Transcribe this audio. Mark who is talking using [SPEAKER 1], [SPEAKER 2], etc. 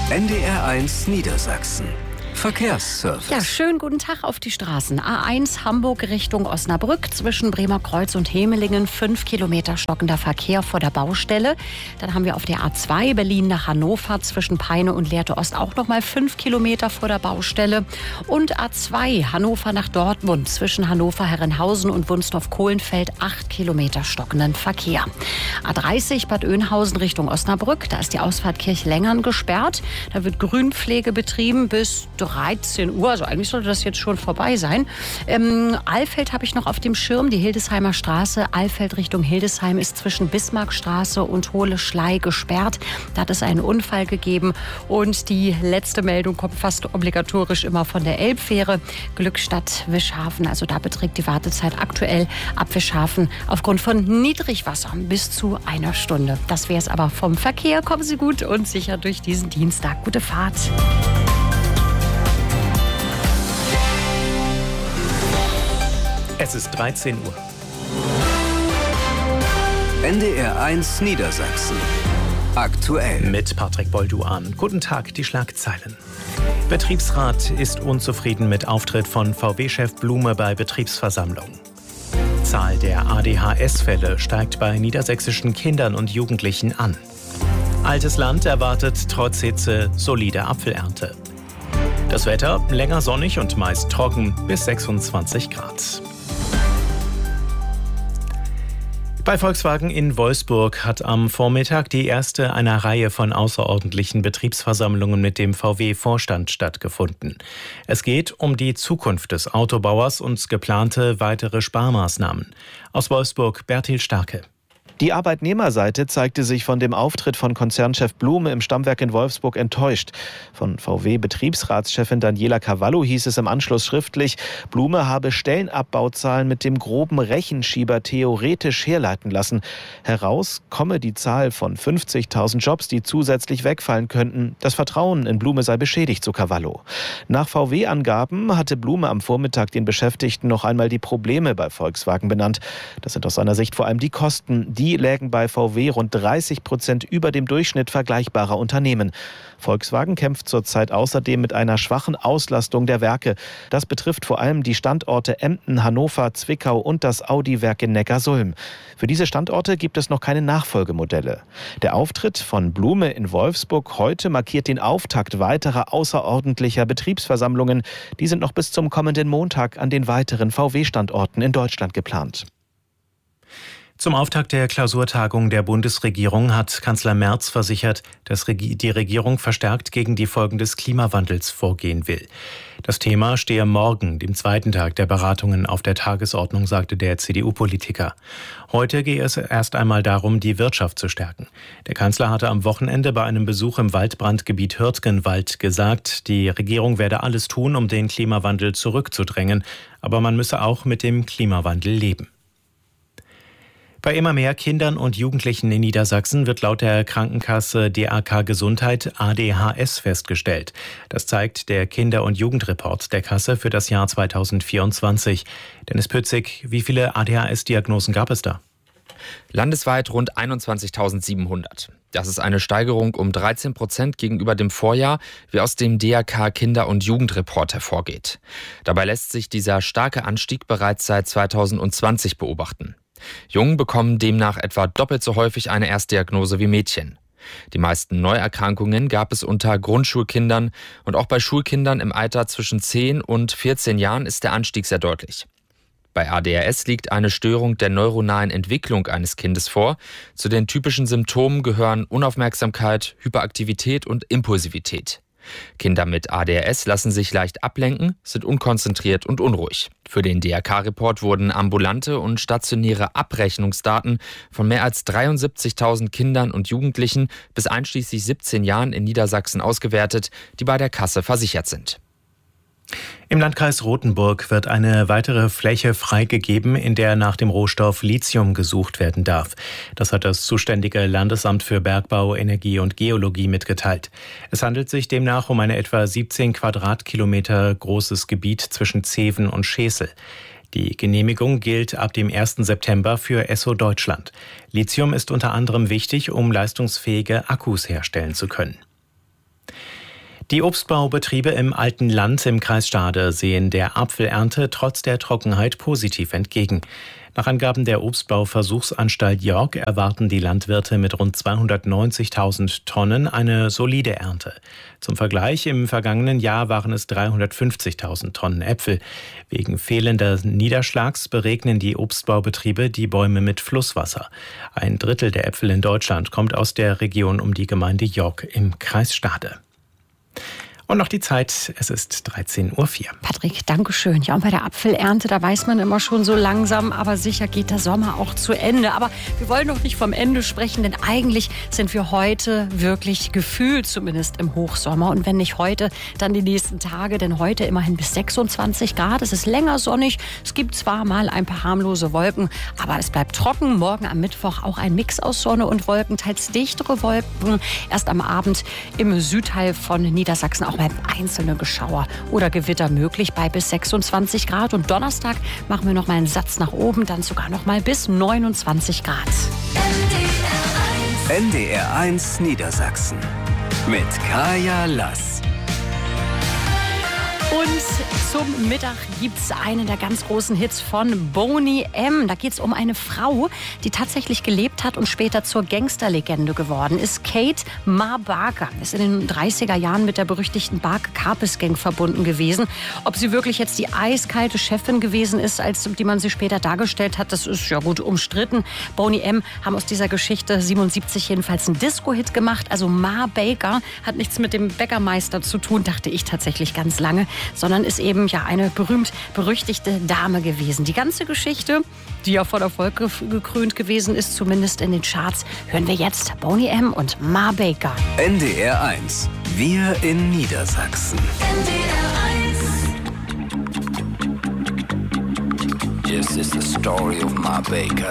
[SPEAKER 1] NDR1 Niedersachsen. Verkehrsservice.
[SPEAKER 2] Ja, schönen guten Tag auf die Straßen. A1 Hamburg Richtung Osnabrück zwischen Bremer Kreuz und Hemelingen 5 Kilometer stockender Verkehr vor der Baustelle. Dann haben wir auf der A2 Berlin nach Hannover zwischen Peine und Lehrte Ost auch noch mal 5 Kilometer vor der Baustelle. Und A2 Hannover nach Dortmund zwischen Hannover Herrenhausen und Wunstorf-Kohlenfeld 8 Kilometer stockenden Verkehr. A30 Bad Oeynhausen Richtung Osnabrück. Da ist die Ausfahrt Kirchlengern gesperrt. Da wird Grünpflege betrieben bis 13 Uhr, also eigentlich sollte das jetzt schon vorbei sein. Alfeld habe ich noch auf dem Schirm, die Hildesheimer Straße. Alfeld Richtung Hildesheim ist zwischen Bismarckstraße und Hohle Schlei gesperrt. Da hat es einen Unfall gegeben. Und die letzte Meldung kommt fast obligatorisch immer von der Elbfähre. Glückstadt-Wischhafen, also da beträgt die Wartezeit aktuell ab Wischhafen aufgrund von Niedrigwasser bis zu 1 Stunde. Das wäre es aber vom Verkehr. Kommen Sie gut und sicher durch diesen Dienstag. Gute Fahrt.
[SPEAKER 3] Es ist 13 Uhr.
[SPEAKER 1] NDR1 Niedersachsen. Aktuell.
[SPEAKER 3] Mit Patrick Bolduan. Guten Tag, die Schlagzeilen. Betriebsrat ist unzufrieden mit Auftritt von VW-Chef Blume bei Betriebsversammlung. Zahl der ADHS-Fälle steigt bei niedersächsischen Kindern und Jugendlichen an. Altes Land erwartet trotz Hitze solide Apfelernte. Das Wetter länger sonnig und meist trocken bis 26 Grad. Bei Volkswagen in Wolfsburg hat am Vormittag die erste einer Reihe von außerordentlichen Betriebsversammlungen mit dem VW-Vorstand stattgefunden. Es geht um die Zukunft des Autobauers und geplante weitere Sparmaßnahmen. Aus Wolfsburg Bertil Starke.
[SPEAKER 4] Die Arbeitnehmerseite zeigte sich von dem Auftritt von Konzernchef Blume im Stammwerk in Wolfsburg enttäuscht. Von VW-Betriebsratschefin Daniela Cavallo hieß es im Anschluss schriftlich, Blume habe Stellenabbauzahlen mit dem groben Rechenschieber theoretisch herleiten lassen. Heraus komme die Zahl von 50.000 Jobs, die zusätzlich wegfallen könnten. Das Vertrauen in Blume sei beschädigt, so Cavallo. Nach VW-Angaben hatte Blume am Vormittag den Beschäftigten noch einmal die Probleme bei Volkswagen benannt. Das sind aus seiner Sicht vor allem die Kosten. Die lägen bei VW rund 30% über dem Durchschnitt vergleichbarer Unternehmen. Volkswagen kämpft zurzeit außerdem mit einer schwachen Auslastung der Werke. Das betrifft vor allem die Standorte Emden, Hannover, Zwickau und das Audi-Werk in Neckarsulm. Für diese Standorte gibt es noch keine Nachfolgemodelle. Der Auftritt von Blume in Wolfsburg heute markiert den Auftakt weiterer außerordentlicher Betriebsversammlungen. Die sind noch bis zum kommenden Montag an den weiteren VW-Standorten in Deutschland geplant.
[SPEAKER 3] Zum Auftakt der Klausurtagung der Bundesregierung hat Kanzler Merz versichert, dass die Regierung verstärkt gegen die Folgen des Klimawandels vorgehen will. Das Thema stehe morgen, dem zweiten Tag der Beratungen, auf der Tagesordnung, sagte der CDU-Politiker. Heute gehe es erst einmal darum, die Wirtschaft zu stärken. Der Kanzler hatte am Wochenende bei einem Besuch im Waldbrandgebiet Hürtgenwald gesagt, die Regierung werde alles tun, um den Klimawandel zurückzudrängen, aber man müsse auch mit dem Klimawandel leben. Bei immer mehr Kindern und Jugendlichen in Niedersachsen wird laut der Krankenkasse DAK Gesundheit ADHS festgestellt. Das zeigt der Kinder- und Jugendreport der Kasse für das Jahr 2024. Dennis Pützig, wie viele ADHS-Diagnosen gab es da?
[SPEAKER 5] Landesweit rund 21.700. Das ist eine Steigerung um 13% gegenüber dem Vorjahr, wie aus dem DAK Kinder- und Jugendreport hervorgeht. Dabei lässt sich dieser starke Anstieg bereits seit 2020 beobachten. Jungen bekommen demnach etwa doppelt so häufig eine Erstdiagnose wie Mädchen. Die meisten Neuerkrankungen gab es unter Grundschulkindern und auch bei Schulkindern im Alter zwischen 10 und 14 Jahren ist der Anstieg sehr deutlich. Bei ADHS liegt eine Störung der neuronalen Entwicklung eines Kindes vor. Zu den typischen Symptomen gehören Unaufmerksamkeit, Hyperaktivität und Impulsivität. Kinder mit ADHS lassen sich leicht ablenken, sind unkonzentriert und unruhig. Für den DRK-Report wurden ambulante und stationäre Abrechnungsdaten von mehr als 73.000 Kindern und Jugendlichen bis einschließlich 17 Jahren in Niedersachsen ausgewertet, die bei der Kasse versichert sind.
[SPEAKER 3] Im Landkreis Rothenburg wird eine weitere Fläche freigegeben, in der nach dem Rohstoff Lithium gesucht werden darf. Das hat das zuständige Landesamt für Bergbau, Energie und Geologie mitgeteilt. Es handelt sich demnach um ein etwa 17 Quadratkilometer großes Gebiet zwischen Zeven und Schesel. Die Genehmigung gilt ab dem 1. September für Esso Deutschland. Lithium ist unter anderem wichtig, um leistungsfähige Akkus herstellen zu können. Die Obstbaubetriebe im Alten Land im Kreis Stade sehen der Apfelernte trotz der Trockenheit positiv entgegen. Nach Angaben der Obstbauversuchsanstalt York erwarten die Landwirte mit rund 290.000 Tonnen eine solide Ernte. Zum Vergleich, im vergangenen Jahr waren es 350.000 Tonnen Äpfel. Wegen fehlender Niederschlags beregnen die Obstbaubetriebe die Bäume mit Flusswasser. 1/3 der Äpfel in Deutschland kommt aus der Region um die Gemeinde York im Kreis Stade. Und noch die Zeit, es ist 13:04 Uhr.
[SPEAKER 2] Patrick, danke schön. Ja, und bei der Apfelernte, da weiß man immer schon so langsam, aber sicher geht der Sommer auch zu Ende. Aber wir wollen noch nicht vom Ende sprechen, denn eigentlich sind wir heute wirklich gefühlt zumindest im Hochsommer. Und wenn nicht heute, dann die nächsten Tage, denn heute immerhin bis 26 Grad. Es ist länger sonnig, es gibt zwar mal ein paar harmlose Wolken, aber es bleibt trocken. Morgen am Mittwoch auch ein Mix aus Sonne und Wolken, teils dichtere Wolken. Erst am Abend im Südteil von Niedersachsen auch mal einzelne Geschauer oder Gewitter möglich bei bis 26 Grad. Und Donnerstag machen wir noch mal einen Satz nach oben, dann sogar noch mal bis 29 Grad.
[SPEAKER 1] NDR1 Niedersachsen mit Kaya Lass.
[SPEAKER 2] Und zum Mittag gibt es einen der ganz großen Hits von Boney M. Da geht es um eine Frau, die tatsächlich gelebt hat und später zur Gangsterlegende geworden ist. Kate Ma Barker ist in den 30er Jahren mit der berüchtigten Barker-Karpis-Gang verbunden gewesen. Ob sie wirklich jetzt die eiskalte Chefin gewesen ist, als die man sie später dargestellt hat, das ist ja gut umstritten. Boney M. haben aus dieser Geschichte 77 jedenfalls einen Disco-Hit gemacht. Also Ma Baker hat nichts mit dem Bäckermeister zu tun, dachte ich tatsächlich ganz lange, sondern ist eben ja eine berühmt-berüchtigte Dame gewesen. Die ganze Geschichte, die ja von Erfolg gekrönt gewesen ist, zumindest in den Charts, hören wir jetzt Boney M. und Ma Baker.
[SPEAKER 1] NDR1, wir in Niedersachsen. NDR1. This is the story of Ma Baker.